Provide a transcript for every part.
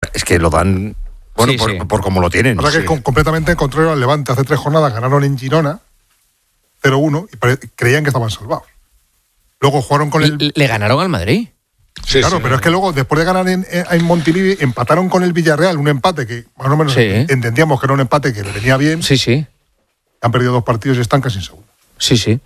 Es que lo dan, bueno, sí, por cómo lo tienen. O sea que completamente en control al Levante. Hace 3 jornadas ganaron en Girona 0-1 y creían que estaban salvados. Luego jugaron con ¿Le ganaron al Madrid? Sí, claro, pero es que luego, después de ganar en Montilivi, empataron con el Villarreal, un empate que más o menos entendíamos que era un empate que le venía bien. Sí. Han perdido 2 partidos y están casi en segundo. Sí.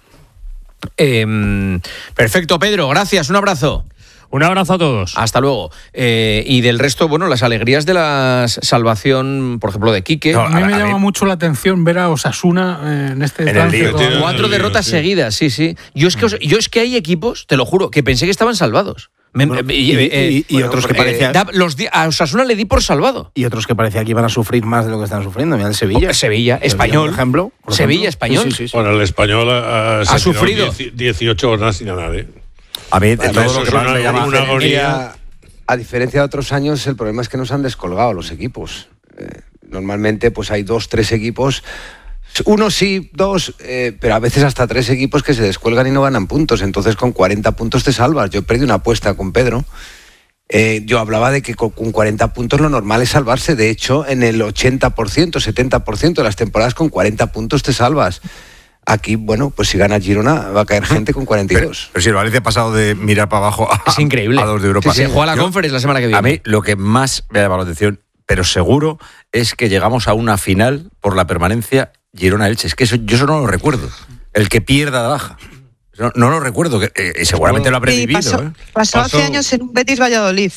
Perfecto, Pedro, gracias, un abrazo. Un abrazo a todos. Hasta luego. Y del resto, bueno, las alegrías de la salvación, por ejemplo, de Quique. No, a mí me llama mucho la atención ver a Osasuna en este trance. 4 derrotas seguidas, sí. Yo es que hay equipos, te lo juro, que pensé que estaban salvados. Y otros que parecían... A Osasuna le di por salvado. Y otros que parecía que iban a sufrir más de lo que están sufriendo. Mira el Sevilla. Sevilla, Español. Por ejemplo. Sevilla, Español. Sí. Bueno, el Español ha sufrido 18 horas sin ganar, A ver, todo lo que más le llama una agonía. A diferencia de otros años, el problema es que nos han descolgado los equipos. Normalmente pues hay 2-3 equipos, uno sí, 2, pero a veces hasta 3 equipos que se descuelgan y no ganan puntos. Entonces con 40 puntos te salvas. Yo perdí una apuesta con Pedro. Yo hablaba de que con 40 puntos lo normal es salvarse. De hecho, en el 80%, 70% de las temporadas con 40 puntos te salvas. Aquí, bueno, pues si gana Girona va a caer gente con 42. Pero si el Valencia ha pasado de mirar para abajo es increíble. A 2 de Europa. Se juega la Conference la semana que viene. A mí lo que más me ha llamado la atención, pero seguro, es que llegamos a una final por la permanencia Girona-Elche. Es que yo eso no lo recuerdo. El que pierda baja. No lo recuerdo, seguramente lo habré vivido. Pasó hace años en un Betis-Valladolid.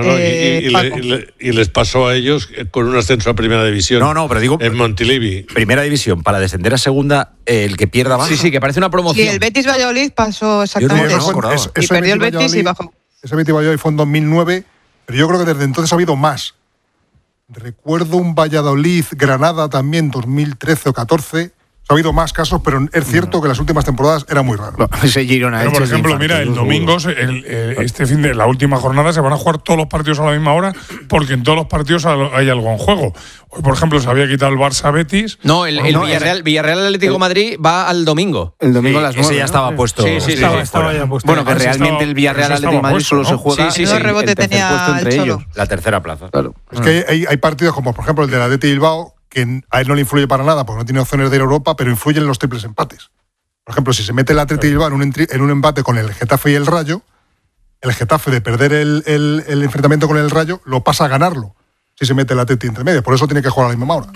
Y les pasó a ellos con un ascenso a Primera División. No, pero digo... En Montilivi. Primera División, para descender a Segunda, el que pierda baja. Sí, que parece una promoción. Sí, el Betis-Valladolid pasó exactamente eso. Y perdió el Betis y bajó. Ese Betis-Valladolid fue en 2009, pero yo creo que desde entonces ha habido más. Recuerdo un Valladolid-Granada también, 2013 o 14... Ha habido más casos, pero es cierto que las últimas temporadas era muy raro. Pero por ejemplo, mira, el domingo, este fin de la última jornada, se van a jugar todos los partidos a la misma hora, porque en todos los partidos hay algo en juego. Hoy, por ejemplo, se había quitado el Barça-Betis. No, el Villarreal-Atlético Madrid va al domingo. El domingo a las 9. Ese ya estaba puesto. Sí, estaba ya puesto. Bueno, que realmente el Villarreal-Atlético Madrid solo se juega el rebote tenía entre ellos. La tercera plaza. Claro. Es que hay partidos como, por ejemplo, el de la Athletic Bilbao, que a él no le influye para nada porque no tiene opciones de ir a Europa, pero influyen los triples empates. Por ejemplo, si se mete el Athletic Bilbao en un empate con el Getafe y el Rayo, el Getafe, de perder el enfrentamiento con el Rayo, lo pasa a ganarlo si se mete el Athletic entre medio. Por eso tiene que jugar a la misma hora.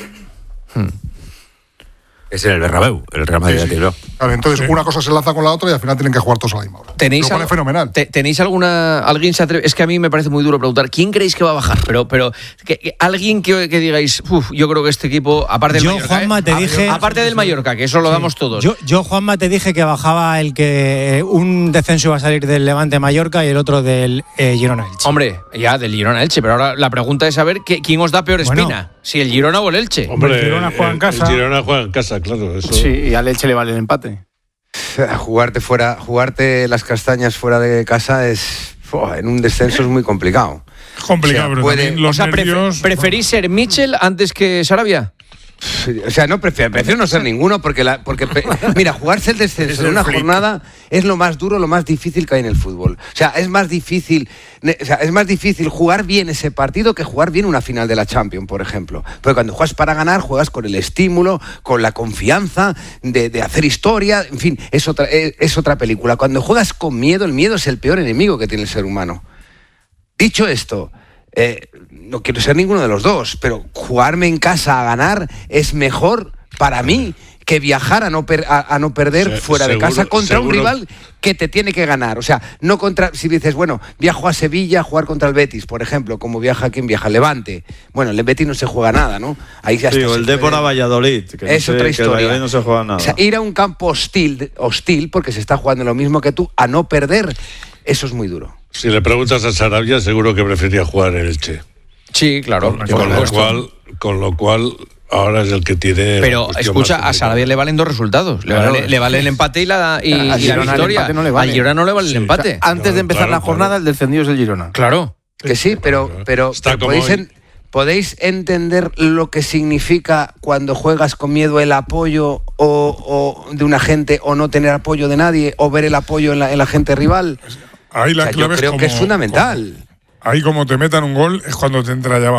Es en el Bernabéu, el Real Madrid. Claro, entonces una cosa se lanza con la otra y al final tienen que jugar todos a la misma hora. Lo fenomenal. ¿Tenéis alguien se atreve? Es que a mí me parece muy duro preguntar ¿quién creéis que va a bajar? Pero alguien que digáis, yo creo que este equipo, aparte del Mallorca, Juanma, te dije, aparte del Mallorca, que eso lo damos todos. Yo, Juanma, te dije que bajaba el que un descenso iba a salir del Levante Mallorca y el otro del Girona Elche. Hombre, ya del Girona Elche, pero ahora la pregunta es saber quién os da peor espina, si el Girona o el Elche. Hombre, el Girona juega en casa. El Girona juega en casa, claro. Eso. Sí, y al Elche le vale el empate. Jugarte las castañas fuera de casa en un descenso es muy complicado. Es complicado, pero también los nervios... ¿Preferís ser Mitchell antes que Sarabia? O sea, no prefiero no ser ninguno porque mira, jugarse el descenso en una jornada es lo más duro, lo más difícil que hay en el fútbol. O sea, es más difícil jugar bien ese partido que jugar bien una final de la Champions, por ejemplo. Porque cuando juegas para ganar, juegas con el estímulo, con la confianza de hacer historia, en fin, es otra película. Cuando juegas con miedo, el miedo es el peor enemigo que tiene el ser humano. Dicho esto, no quiero ser ninguno de los dos, pero jugarme en casa a ganar es mejor para mí que viajar a no perder fuera de casa contra un rival que te tiene que ganar. O sea, no contra, si dices, bueno, viajo a Sevilla a jugar contra el Betis, por ejemplo, como viaja quien viaja, Levante. Bueno, el Betis no se juega nada, ¿no? Ahí ya o el Depor a Valladolid, que es otra historia. Que el Valladolid no se juega nada. O sea, ir a un campo hostil, porque se está jugando lo mismo que tú, a no perder, eso es muy duro. Si le preguntas a Sarabia, seguro que prefería jugar en Elche. Sí, claro. Con lo cual ahora es el que tiene. Pero escucha, a Sarabia le valen 2 resultados. Le vale el empate y la victoria. Al Girona no le vale el empate. O sea, antes de empezar la jornada, el descendido es el Girona. Claro. Que sí, pero ¿podéis entender lo que significa cuando juegas con miedo el apoyo o de una gente, o no tener apoyo de nadie, o ver el apoyo en la gente rival? Ahí la clave yo creo que es fundamental. Ahí como te metan un gol es cuando te entra ya